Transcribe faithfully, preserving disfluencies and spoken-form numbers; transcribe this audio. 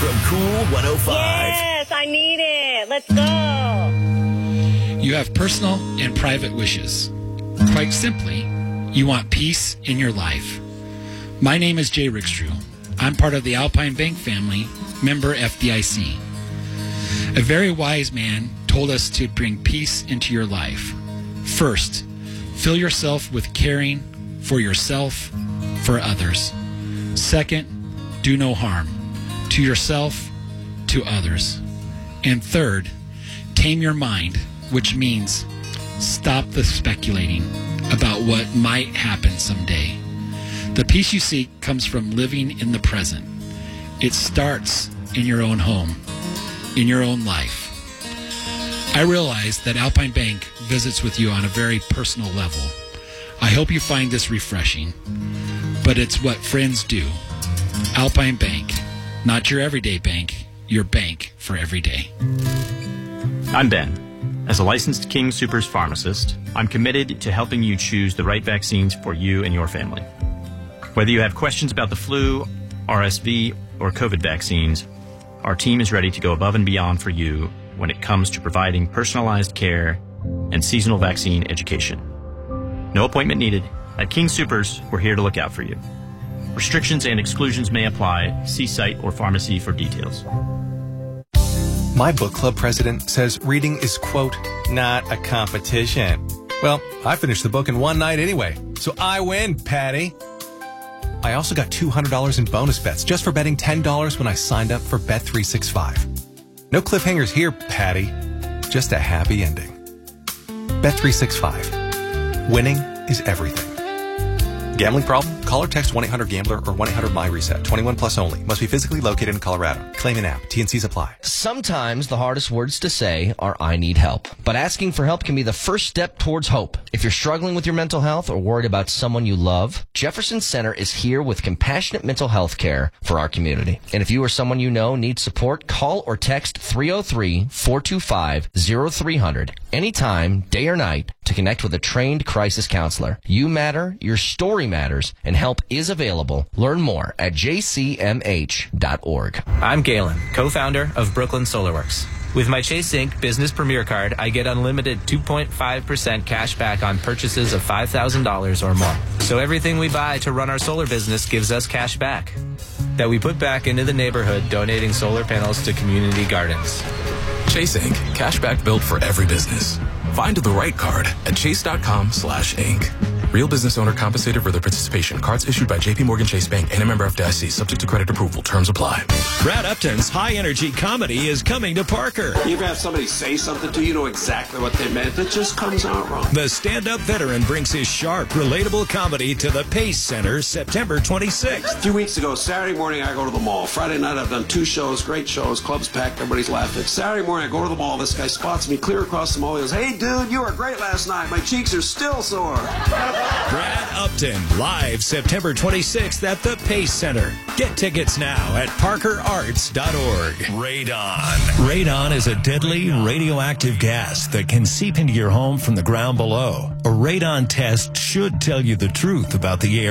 from Cool one oh five. Yes, I need it. Let's go. You have personal and private wishes. Quite simply, you want peace in your life. My name is Jay Rickstrew. I'm part of the Alpine Bank family, member F D I C. A very wise man told us to bring peace into your life. First, fill yourself with caring for yourself, for others. Second, do no harm to yourself, to others. And third, tame your mind, which means stop the speculating about what might happen someday. The peace you seek comes from living in the present. It starts in your own home, in your own life. I realize that Alpine Bank visits with you on a very personal level. I hope you find this refreshing, but it's what friends do. Alpine Bank, not your everyday bank, your bank for every day. I'm Ben. As a licensed King Soopers pharmacist, I'm committed to helping you choose the right vaccines for you and your family. Whether you have questions about the flu, R S V, or COVID vaccines, our team is ready to go above and beyond for you when it comes to providing personalized care and seasonal vaccine education. No appointment needed. At King Soopers, we're here to look out for you. Restrictions and exclusions may apply. See site or pharmacy for details. My book club president says reading is, quote, not a competition. Well, I finished the book in one night anyway, so I win, Patty. I also got two hundred dollars in bonus bets just for betting ten dollars when I signed up for Bet three sixty-five. No cliffhangers here, Patty. Just a happy ending. Bet three sixty-five. Winning is everything. Gambling problem? Call or text one eight hundred gambler or one eight hundred my reset. twenty-one plus only. Must be physically located in Colorado. Claim an app. T and Cs apply. Sometimes the hardest words to say are I need help. But asking for help can be the first step towards hope. If you're struggling with your mental health or worried about someone you love, Jefferson Center is here with compassionate mental health care for our community. And if you or someone you know needs support, call or text three oh three, four two five, oh three hundred anytime, day or night, to connect with a trained crisis counselor. You matter, your story matters, and help is available. Learn more at j c m h dot org. I'm Galen, co-founder of Brooklyn SolarWorks. With my Chase Incorporated Business Premier Card, I get unlimited two point five percent cash back on purchases of five thousand dollars or more. So everything we buy to run our solar business gives us cash back that we put back into the neighborhood, donating solar panels to community gardens. Chase Incorporated. Cashback built for every business. Find the right card at chase.com slash inc. Real business owner compensated for their participation. Cards issued by J P Morgan Chase Bank and a member of F D I C. Subject to credit approval. Terms apply. Brad Upton's high-energy comedy is coming to Parker. You ever have somebody say something to you, you know exactly what they meant, it just comes out wrong. The stand-up veteran brings his sharp, relatable comedy to the Pace Center September twenty-sixth. A few weeks ago, Saturday morning, I go to the mall. Friday night, I've done two shows, great shows, clubs packed, everybody's laughing. Saturday morning, I go to the mall. This guy spots me clear across the mall. He goes, "Hey, dude, you were great last night. My cheeks are still sore." Brad Upton, live September twenty-sixth at the Pace Center. Get tickets now at parker arts dot org. Radon. Radon is a deadly radioactive gas that can seep into your home from the ground below. A radon test should tell you the truth about the air